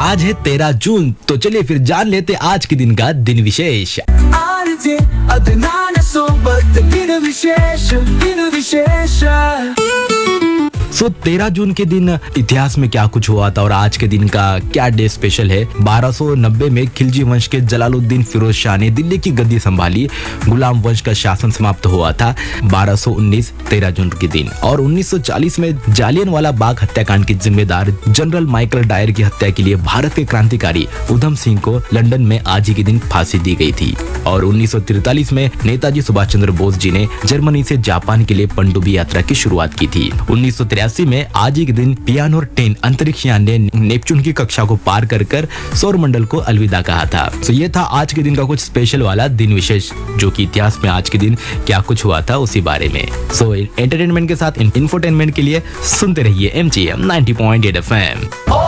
आज है 13 जून, तो चलिए फिर जान लेते आज के दिन का दिन विशेष। सो 13 जून के दिन इतिहास में क्या कुछ हुआ था और आज के दिन का क्या डे स्पेशल है। 1290 में खिलजी वंश के जलालुद्दीन फिरोज शाह ने दिल्ली की गद्दी संभाली। गुलाम वंश का शासन समाप्त हुआ था 1219 13 जून के दिन। और 1940 में जालियनवाला बाग हत्याकांड के जिम्मेदार जनरल माइकल डायर की हत्या के लिए भारत के क्रांतिकारी उधम सिंह को लंदन में आज ही के दिन फांसी दी गई थी। और 1943 में नेताजी सुभाष चंद्र बोस जी ने जर्मनी से जापान के लिए पनडुब्बी यात्रा की शुरुआत की थी। 1983 में आज ही के दिन पियानोर 10 अंतरिक्ष यान ने नेपच्यून की कक्षा को पार कर सौर मंडल को अलविदा कहा था। तो ये था आज के दिन का कुछ स्पेशल वाला दिन विशेष, जो कि इतिहास में आज के दिन क्या कुछ हुआ था उसी बारे में। सो एंटरटेनमेंट के साथ इंफोटेनमेंट के लिए सुनते रहिए MGM 90.8 FM।